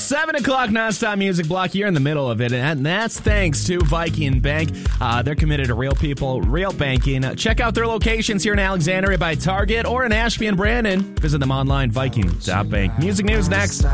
7 o'clock nonstop music block. You're in the middle of it, and that's thanks to Viking Bank. They're committed to real people, real banking. Check out their locations here in Alexandria by Target or in Ashby and Brandon. Visit them online, Viking.bank. Music news next.